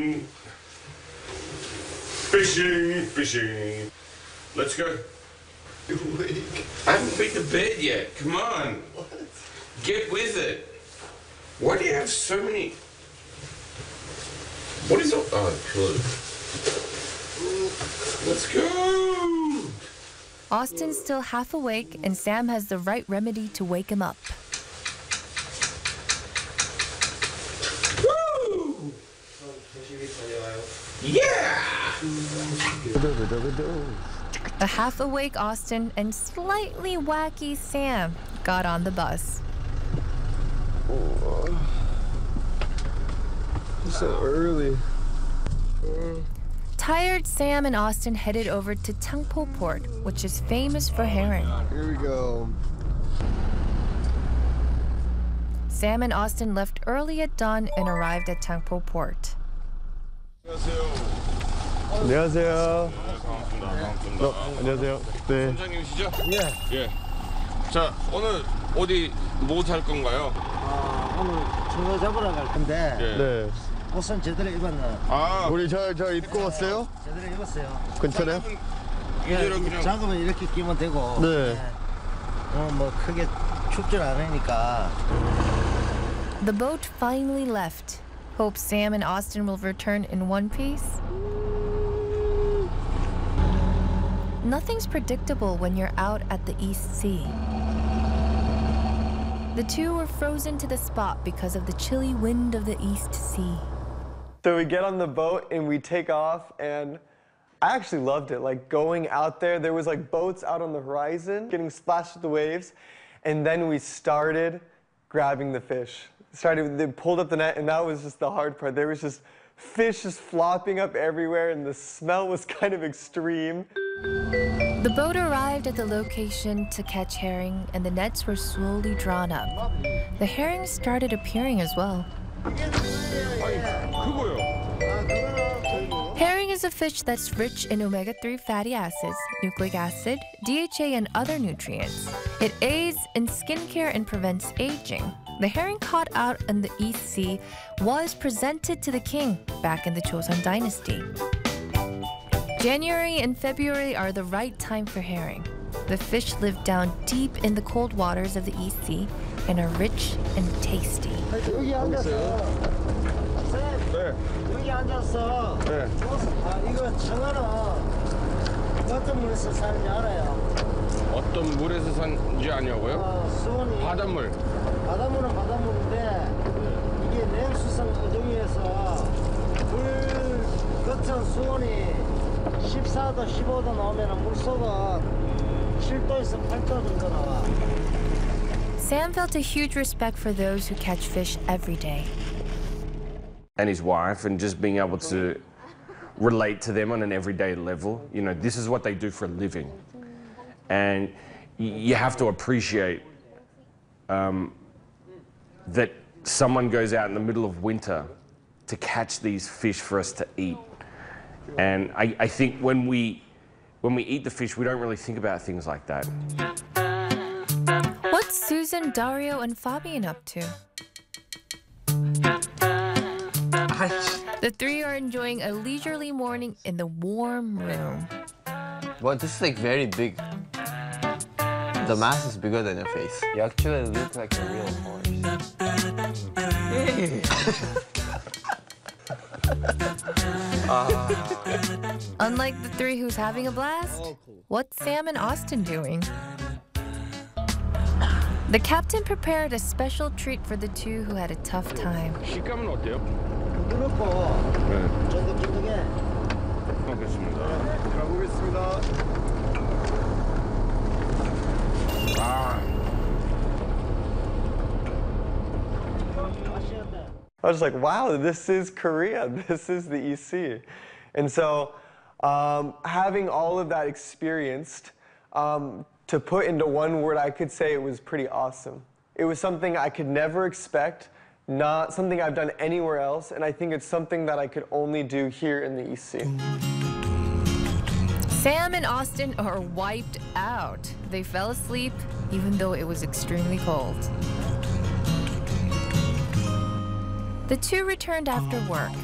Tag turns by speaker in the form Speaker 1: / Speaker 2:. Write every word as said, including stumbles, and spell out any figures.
Speaker 1: Fishing, fishing. Let's go. I haven't been to bed yet. Come on.
Speaker 2: What?
Speaker 1: Get with it. Why do you have so many? What is all? Oh, pillow. Let's go.
Speaker 3: Austin's still half awake, and Sam has the right remedy to wake him up.
Speaker 1: Woo! Yeah!
Speaker 3: A half-awake Austin and slightly wacky Sam got on the bus.
Speaker 2: Oh, it's so early.
Speaker 3: Tired Sam and Austin headed over to Changpo Port, which is famous for herring.
Speaker 2: Here we go.
Speaker 3: Sam and Austin left early at dawn and arrived at Changpo Port.
Speaker 2: 안녕하세요.
Speaker 1: 반갑습니다.
Speaker 2: 어, 안녕하세요. 네.
Speaker 1: 선장님이시죠?
Speaker 2: 예.
Speaker 1: 예. 자, 오늘 어디 뭐 살 건가요?
Speaker 4: 아, 오늘 청어 잡으러 갈 건데
Speaker 1: 예.
Speaker 2: 네.
Speaker 4: 옷은 제대로 입었나?
Speaker 1: 아,
Speaker 2: 우리 저, 저 입고 왔어요?
Speaker 4: 제대로 입었어요.
Speaker 2: 괜찮아요?
Speaker 1: 이대로 그냥.
Speaker 4: 작으면 이렇게 끼면 되고.
Speaker 2: 네.
Speaker 4: 어, 뭐 크게 춥질 않으니까.
Speaker 3: The boat finally left. Hope Sam and Austin will return in one piece. Nothing's predictable when you're out at the East Sea. The two were frozen to the spot because of the chilly wind of the East Sea.
Speaker 2: So we get on the boat and we take off, and I actually loved it. Like going out there, there was like boats out on the horizon getting splashed with the waves, and then we started grabbing the fish. Started, they pulled up the net, and that was just the hard part. There was just fish just flopping up everywhere, and the smell was kind of extreme.
Speaker 3: The boat arrived at the location to catch herring, and the nets were slowly drawn up. The herring started appearing as well.
Speaker 1: 그거요.
Speaker 3: Herring is a fish that's rich in omega three fatty acids, nucleic acid, D H A, and other nutrients. It aids in skincare and prevents aging. The herring caught out in the East Sea was presented to the king back in the Joseon dynasty. January and February are the right time for herring. The fish live down deep in the cold waters of the East Sea and are rich and tasty.
Speaker 4: 여기 앉았어.
Speaker 1: 네.
Speaker 4: 여기 앉았어.
Speaker 1: 네.
Speaker 4: 아, 이거 청어는 어떤 물에서 사는지 알아요?
Speaker 1: 어떤 물에서 산지 아냐고요?
Speaker 4: 어, 수온이.
Speaker 1: 바닷물.
Speaker 4: 바닷물은 바닷물인데 이게 냉수성 어종이어서 물 겉은 수온이 십사 도, 십오 도 나오면 물속은 칠 도에서 팔 도 정도 나와.
Speaker 3: Sam felt a huge respect for those who catch fish every day.
Speaker 1: And his wife, and just being able to relate to them on an everyday level. You know, this is what they do for a living. And you have to appreciate um, that someone goes out in the middle of winter to catch these fish for us to eat. And I, I think when we, when we eat the fish, we don't really think about things like that.
Speaker 3: What's Susan, Dario, and Fabian up to? The three are enjoying a leisurely morning in the warm room.
Speaker 5: Well, this is like very big. The mask is bigger than your face. You actually look like a real horse. Hey. uh.
Speaker 3: Unlike the three who's having a blast, what's Sam and Austin doing? The captain prepared a special treat for the two who had a tough time.
Speaker 1: 식감은 어때요?
Speaker 4: 부드럽고
Speaker 1: 네.
Speaker 4: 쫀득쫀득해.
Speaker 1: 먹겠습니다.
Speaker 2: 가보겠습니다.
Speaker 1: 아.
Speaker 2: I was like, wow, this is Korea. This is the E C. And so um, having all of that experienced, um, to put into one word, I could say it was pretty awesome. It was something I could never expect, not something I've done anywhere else, and I think it's something that I could only do here in the E C.
Speaker 3: Sam and Austin are wiped out. They fell asleep even though it was extremely cold. The two returned after work.